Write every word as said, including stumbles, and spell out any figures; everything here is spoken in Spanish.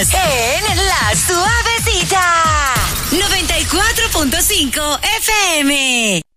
Estás en La Suavecita. noventa y cuatro punto cinco F M.